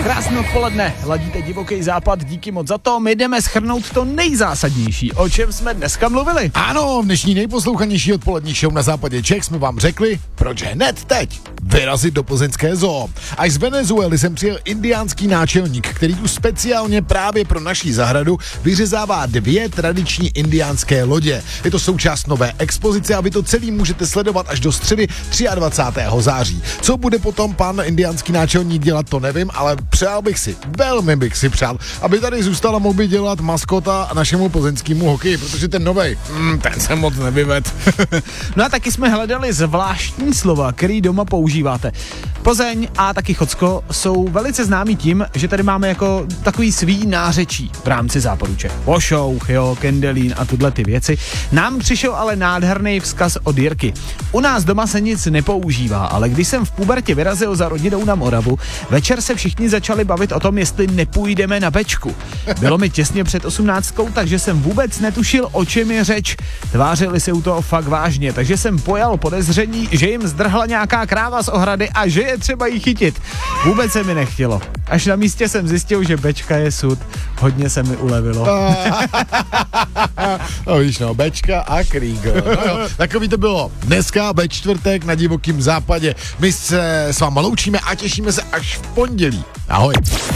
Krásné odpoledne, ladíte Divoký západ, díky moc za to. My jdeme shrnout to nejzásadnější, o čem jsme dneska mluvili. Ano, v dnešní nejposlouchanější odpolední show na západě Čech jsme vám řekli, proč hned teď vyrazit do plzeňské zoo. Až z Venezuely sem přijel indiánský náčelník, který tu speciálně právě pro naší zahradu vyřezává 2 tradiční indiánské lodě. Je to součást nové expozice a vy to celý můžete sledovat až do středy 23. září. Co bude potom pan indiánský náčelník dělat, to nevím, ale velmi bych si přál, aby tady zůstala, mohl by dělat maskota našemu plzeňskému hokeji, protože ten novej, ten se moc nevyved. No a taky jsme hledali zvláštní slova, který doma používáte. Plzeň a taky Chocko jsou velice známí tím, že tady máme jako takový svý nářečí v rámci západu Čech. Vošouch, jo, Kendelín a tuhle ty věci. Nám přišel ale nádherný vzkaz od Jirky. U nás doma se nic nepoužívá, ale když jsem v pubertě vyrazil za rodinou na Moravu, večer se všichni začali bavit o tom, jestli nepůjdeme na Bečku. Bylo mi těsně před 18, takže jsem vůbec netušil, o čem je řeč. Tvářili se u toho fakt vážně, takže jsem pojal podezření, že jim zdrhla nějaká kráva z ohrady a že je třeba jí chytit. Vůbec se mi nechtělo. Až na místě jsem zjistil, že Bečka je sud. Hodně se mi ulevilo. No víš, no, Bečka a Kriegl. No jo, takový to bylo dneska ve čtvrtek na Divokým západě. My se s váma loučíme a těšíme se až v pondělí. Ahoj.